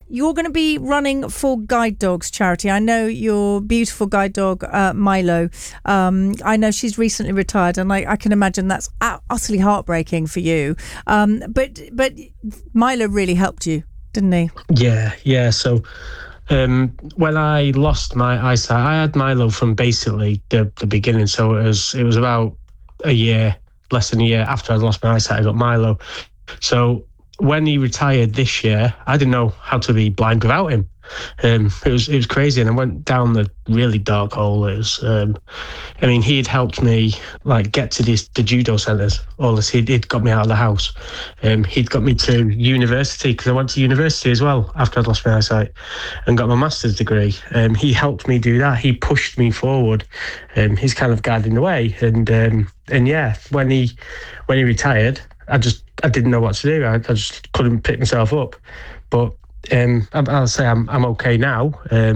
you're going to be running for Guide Dogs charity. I know your beautiful guide dog, Milo. I know she's recently retired, and I can imagine that's utterly heartbreaking for you. But Milo really helped you, didn't he? Yeah. So when I lost my eyesight, I had Milo from basically the beginning. So it was about less than a year after I lost my eyesight, I got Milo. So when he retired this year, I didn't know how to be blind without him. It was crazy, and I went down the really dark hole. It was, he'd helped me get to the judo centres. All this, he'd got me out of the house. He'd got me to university, because I went to university as well after I'd lost my eyesight and got my master's degree. He helped me do that. He pushed me forward. He's kind of guiding the way. And yeah, when he retired, I didn't know what to do. I just couldn't pick myself up. But I'll say I'm okay now.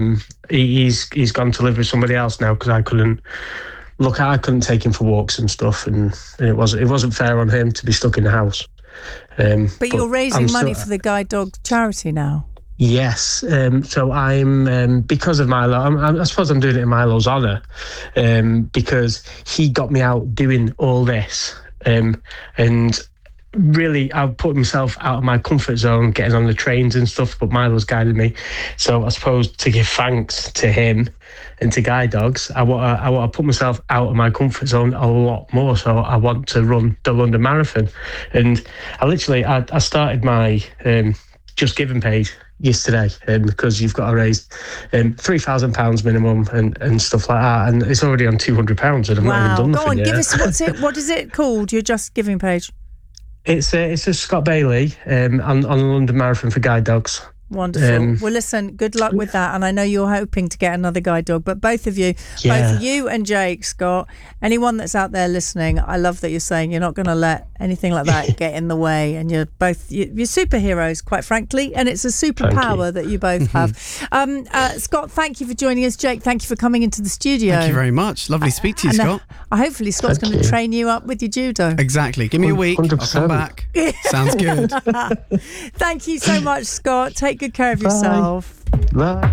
He's gone to live with somebody else now, because I couldn't take him for walks and stuff, and it wasn't fair on him to be stuck in the house. But you're raising money for the Guide Dog charity now. Yes. So I'm because of Milo. I suppose I'm doing it in Milo's honour, because he got me out doing all this, and really, I put myself out of my comfort zone, getting on the trains and stuff, but Milo's guided me. So I suppose to give thanks to him and to Guide Dogs, I want to put myself out of my comfort zone a lot more. So I want to run the London Marathon. And I started my Just Giving page yesterday, because you've got to raise £3,000 minimum and stuff like that, and it's already on £200, and I've not even done nothing yet. Give us what is it called, your Just Giving page? It's a Scott Bailey on the London Marathon for Guide Dogs. Wonderful. Well, listen, good luck with that. And I know you're hoping to get another guide dog, but both of you and Jake, Scott, anyone that's out there listening, I love that you're saying you're not going to let anything like that get in the way. And you're superheroes, quite frankly. And it's a superpower that you both have. Scott, thank you for joining us. Jake, thank you for coming into the studio. Thank you very much. Lovely to speak to you, Scott. Hopefully Scott's going to train you up with your judo. Exactly. Give me a week. 100%. I'll come back. Sounds good. Thank you so much, Scott. Take good care of yourself. Bye.